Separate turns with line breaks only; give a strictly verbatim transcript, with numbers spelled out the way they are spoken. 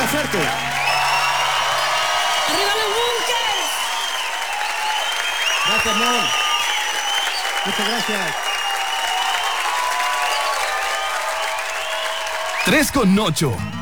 suerte.
¡Arriba los Bunkers!
Gracias, Mon. Muchas gracias.
tres con ocho.